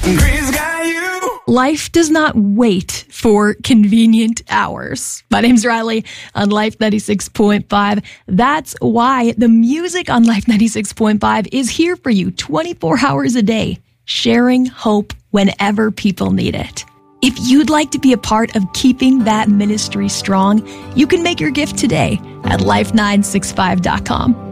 Grace got you. Life does not wait for convenient hours. My name's Riley on Life 96.5. That's why the music on Life 96.5 is here for you 24 hours a day, sharing hope whenever people need it. If you'd like to be a part of keeping that ministry strong, you can make your gift today at life965.com.